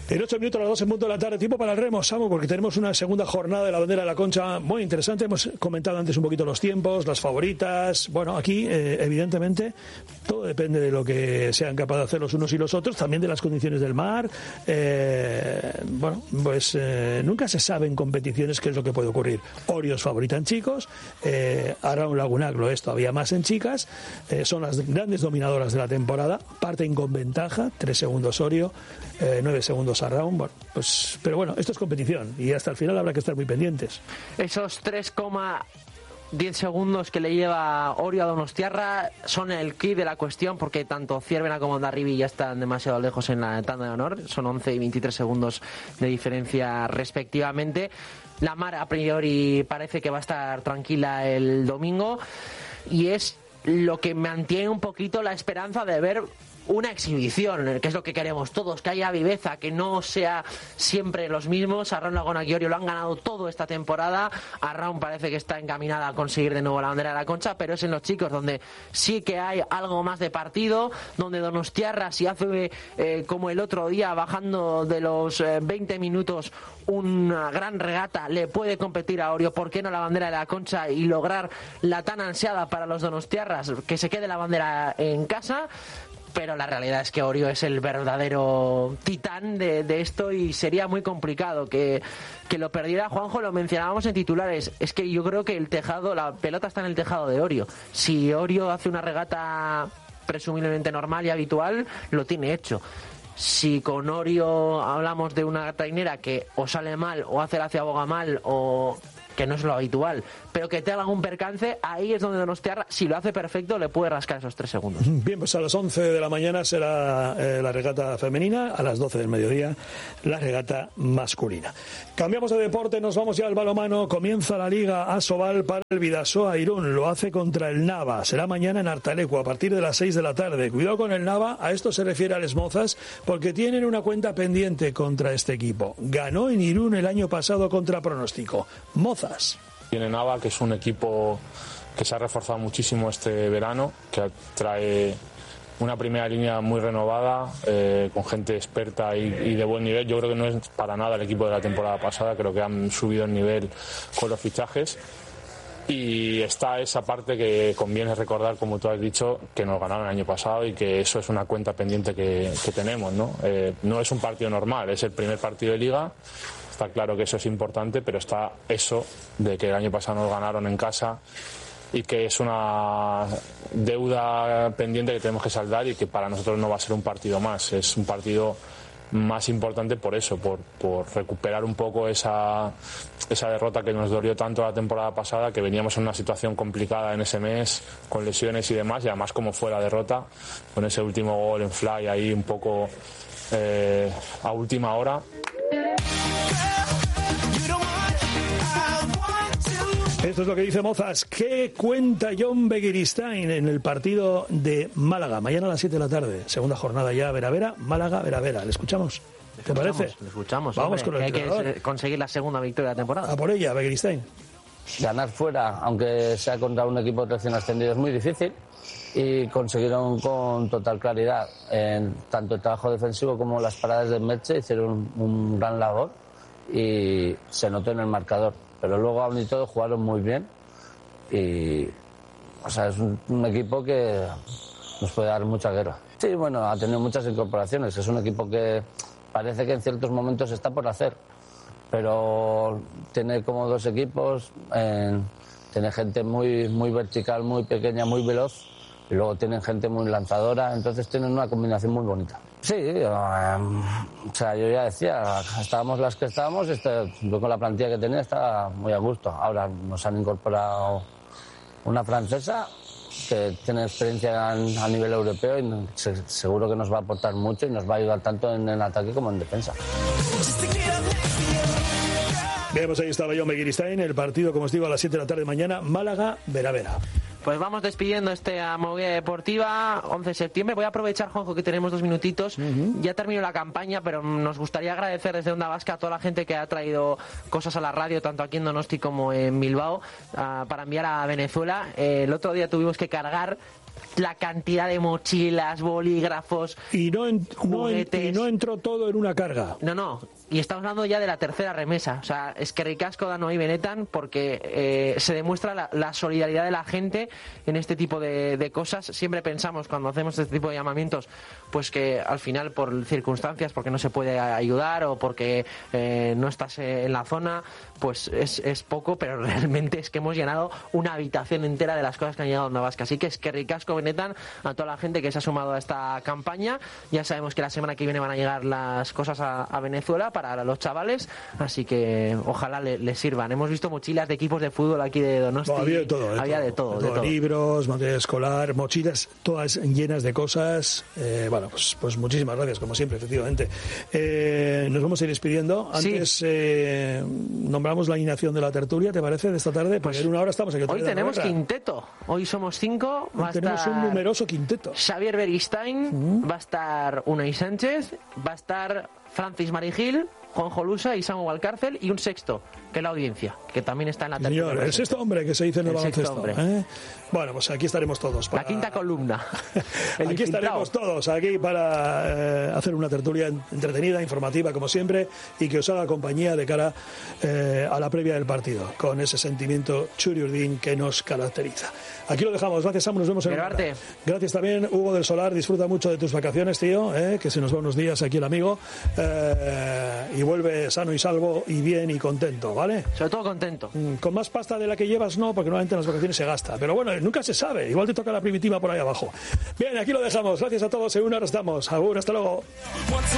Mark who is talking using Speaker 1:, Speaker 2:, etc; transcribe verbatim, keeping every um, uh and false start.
Speaker 1: En ocho minutos a las dos en punto de la tarde, tiempo para el remo, Samu, porque tenemos una segunda jornada de la bandera de la Concha muy interesante. Hemos comentado antes un poquito los tiempos, las favoritas. Bueno, aquí, eh, evidentemente, todo depende de lo que sean capaces de hacer los unos y los otros, también de las condiciones del mar. Eh, bueno, pues eh, nunca se sabe en competiciones qué es lo que puede ocurrir. Orio es favorita en chicos, eh, Arraun Lagunac lo es todavía más en chicas. Eh, son las grandes dominadoras de la temporada, parten con ventaja, tres segundos Orio, eh, nueve segundos Arraun. Bueno, pues, pero bueno, esto es competición y hasta el final habrá que estar muy pendientes.
Speaker 2: Esos tres coma diez segundos que le lleva Orio a Donostiarra son el key de la cuestión, porque tanto Ciervena como Ondarribi ya están demasiado lejos en la tanda de honor. Son once y veintitrés segundos de diferencia respectivamente. La mar a priori parece que va a estar tranquila el domingo y es lo que mantiene un poquito la esperanza de ver una exhibición, que es lo que queremos todos, que haya viveza, que no sea siempre los mismos. Arraun Lagunac y Orio lo han ganado todo esta temporada. Arraun parece que está encaminada a conseguir de nuevo la bandera de la Concha, pero es en los chicos donde sí que hay algo más de partido, donde Donostiarra, si hace eh, como el otro día, bajando de los eh, veinte minutos una gran regata, le puede competir a Orio. ¿Por qué no la bandera de la Concha y lograr la tan ansiada para los donostiarras, que se quede la bandera en casa? Pero la realidad es que Orio es el verdadero titán de, de esto y sería muy complicado que, que lo perdiera. Juanjo, lo mencionábamos en titulares, es que yo creo que el tejado, la pelota está en el tejado de Orio. Si Orio hace una regata presumiblemente normal y habitual, lo tiene hecho. Si con Orio hablamos de una trainera que o sale mal o hace la ciaboga mal, o que no es lo habitual, pero que te haga algún percance, ahí es donde Donostiarra, si lo hace perfecto, le puede rascar esos tres segundos.
Speaker 1: Bien, pues a las once de la mañana será eh, la regata femenina, a las doce del mediodía la regata masculina. Cambiamos de deporte, nos vamos ya al balonmano. Comienza la Liga Asobal para el Bidasoa Irún, lo hace contra el Nava, será mañana en Artalecu a partir de las seis de la tarde. Cuidado con el Nava, a esto se refiere a Les Mozas, porque tienen una cuenta pendiente contra este equipo. Ganó en Irún el año pasado contra pronóstico. Mozas.
Speaker 3: Tiene Nava, que es un equipo que se ha reforzado muchísimo este verano, que trae una primera línea muy renovada, eh, con gente experta y, y de buen nivel. Yo creo que no es para nada el equipo de la temporada pasada, creo que han subido el nivel con los fichajes. Y está esa parte que conviene recordar, como tú has dicho, que nos ganaron el año pasado y que eso es una cuenta pendiente que, que tenemos, ¿no? Eh, no es un partido normal, es el primer partido de Liga. Está claro que eso es importante, pero está eso de que el año pasado nos ganaron en casa y que es una deuda pendiente que tenemos que saldar y que para nosotros no va a ser un partido más. Es un partido más importante por eso, por, por recuperar un poco esa, esa derrota que nos dolió tanto la temporada pasada, que veníamos en una situación complicada en ese mes, con lesiones y demás, y además como fue la derrota, con ese último gol en fly ahí un poco eh, a última hora.
Speaker 1: Esto es lo que dice Mozas. ¿Qué cuenta John Begiristain en el partido de Málaga? Mañana a las siete de la tarde. Segunda jornada ya, Vera Vera, Málaga, Vera Vera. ¿Le escuchamos? ¿Te parece?
Speaker 2: Le escuchamos.
Speaker 1: Vamos
Speaker 2: hombre,
Speaker 1: con el
Speaker 2: que
Speaker 1: entrenador.
Speaker 2: hay que conseguir la segunda victoria de la temporada.
Speaker 1: A por ella, Begiristain.
Speaker 4: Ganar fuera, aunque sea contra un equipo recién ascendido, es muy difícil. Y consiguieron con total claridad, en tanto el trabajo defensivo como las paradas de Merche, hicieron un, un gran labor y se notó en el marcador. Pero luego, aún y todo, jugaron muy bien y, o sea, es un, un equipo que nos puede dar mucha guerra. Sí, bueno, ha tenido muchas incorporaciones. Es un equipo que parece que en ciertos momentos está por hacer, pero tiene como dos equipos, eh, tiene gente muy, muy vertical, muy pequeña, muy veloz, y luego tienen gente muy lanzadora, entonces tienen una combinación muy bonita. Sí, eh, o sea, yo ya decía, estábamos las que estábamos, este, yo con la plantilla que tenía estaba muy a gusto. Ahora nos han incorporado una francesa que tiene experiencia en, a nivel europeo y se, seguro que nos va a aportar mucho y nos va a ayudar tanto en el ataque como en defensa.
Speaker 1: Bien, pues ahí estaba John Begiristain. El partido, como os digo, a las siete de la tarde mañana, Málaga, Vera Vera.
Speaker 2: Pues vamos despidiendo esta movida deportiva, once de septiembre. Voy a aprovechar, Juanjo, que tenemos dos minutitos. Uh-huh. Ya termino la campaña, pero nos gustaría agradecer desde Onda Vasca a toda la gente que ha traído cosas a la radio, tanto aquí en Donosti como en Bilbao, uh, para enviar a Venezuela. Eh, el otro día tuvimos que cargar la cantidad de mochilas, bolígrafos,
Speaker 1: y no, en, no, en, y
Speaker 2: juguetes.
Speaker 1: no entró todo en una carga.
Speaker 2: No, no. Y estamos hablando ya de la tercera remesa. O sea, es que ricasco dano y benetan porque eh, se demuestra la, la solidaridad de la gente en este tipo de, de cosas. Siempre pensamos cuando hacemos este tipo de llamamientos, pues que al final por circunstancias, porque no se puede ayudar o porque eh, no estás en la zona, pues es, es poco, pero realmente es que hemos llenado una habitación entera de las cosas que han llegado a Onda Vasca. Así que es que ricasco benetan a toda la gente que se ha sumado a esta campaña. Ya sabemos que la semana que viene van a llegar las cosas a, a Venezuela para los chavales, así que ojalá les le sirvan. Hemos visto mochilas de equipos de fútbol aquí de Donosti.
Speaker 1: No, había de todo, de
Speaker 2: había
Speaker 1: todo,
Speaker 2: de todo,
Speaker 1: de
Speaker 2: de
Speaker 1: todo.
Speaker 2: todo.
Speaker 1: Libros, material escolar, mochilas, todas llenas de cosas. Eh, bueno, pues, pues muchísimas gracias, como siempre, efectivamente. Eh, nos vamos a ir despidiendo. Antes
Speaker 2: Sí.
Speaker 1: eh, nombramos la alineación de la tertulia, ¿te parece? De esta tarde, pues en una hora estamos aquí.
Speaker 2: Hoy tenemos quinteto. Hoy somos cinco. Va
Speaker 1: Hoy
Speaker 2: a
Speaker 1: tenemos
Speaker 2: estar
Speaker 1: un numeroso quinteto.
Speaker 2: Xavier Beristain,
Speaker 1: Mm.
Speaker 2: va a estar Unai Sánchez, va a estar Francis Marigil, Juanjo Lusa y Samu Valcárcel, y un sexto, que es la audiencia, que también está en la tertulia.
Speaker 1: Señor, el sexto hombre que se dice en el,
Speaker 2: El sexto
Speaker 1: baloncesto.
Speaker 2: hombre.
Speaker 1: ¿eh? Bueno, pues aquí estaremos todos. Para...
Speaker 2: La quinta columna. El
Speaker 1: Aquí
Speaker 2: infiltrado.
Speaker 1: estaremos todos, aquí para eh, hacer una tertulia entretenida, informativa, como siempre, y que os haga compañía de cara eh, a la previa del partido, con ese sentimiento churiurdín que nos caracteriza. Aquí lo dejamos. Gracias, Samu. Nos vemos en
Speaker 2: Gerarte.
Speaker 1: el Gracias también, Hugo del Solar. Disfruta mucho de tus vacaciones, tío, eh, que se nos va unos días aquí el amigo. Eh, y vuelve sano y salvo y bien y contento, ¿vale?
Speaker 2: Sobre todo contento.
Speaker 1: Mm, Con más pasta de la que llevas, no, porque normalmente en las vacaciones se gasta. Pero bueno, nunca se sabe. Igual te toca la primitiva por ahí abajo. Bien, aquí lo dejamos. Gracias a todos. En una hora estamos. Agur, hasta luego.